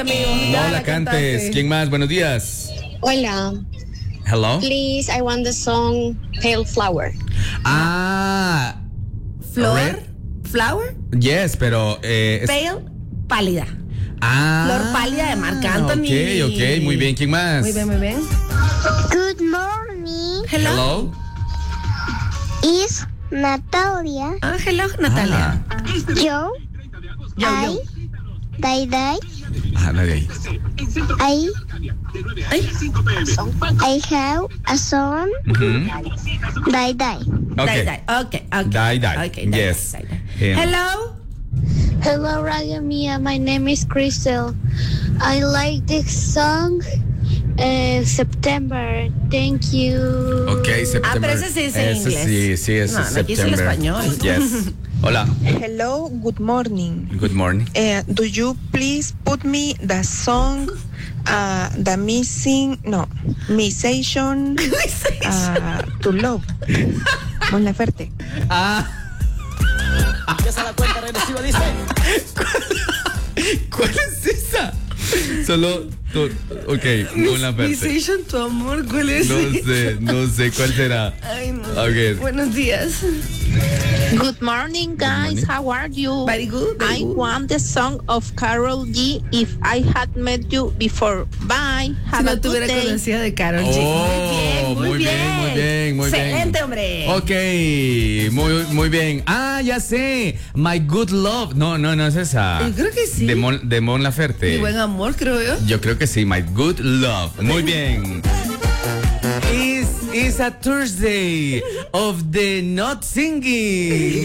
amigo. No la cantes. ¿Quién más? Buenos días. Hola. Hello. Please, I want the song Pale Flower. Flor, Red. flower, Yes, pero pale, pálida. Flor pálida de Marc Anthony. Ok, muy bien. ¿Quién más? Muy bien. Good morning. Hello. Is Natalia. Hello, Natalia. Yo. I. Day. Nadie ahí. I have a son. Day. Okay. Die. Yes. Hello. Hello, Radio Mia. My name is Crystal. I like this song. September. Thank you. Ok, September. Pero ese sí es en inglés. Sí, es No, September. aquí es el español. Yes. Hola. Hello, good morning. Good morning. Do you please put me the song, the missation, to love? Mon Laferte. Empieza la cuenta regresiva, dice. ¿Cuál es esa? Solo. Ok, Mon Laferte. Missation, tu amor, ¿cuál es? No sé cuál será. Ay, no. Okay. Buenos días. Good morning, guys. How are you? Very good. I want the song of Karol G. If I had met you before. Bye. Si Have a no good tuviera day. conocido de Karol G. Muy bien. Excelente, hombre. Ok, muy bien. Ya sé. My Good Love. No es esa. Yo creo que sí. De Mon Laferte. Mi buen amor, creo yo. Yo creo que sí. My Good Love. Muy bien. It's a Thursday of the not singing.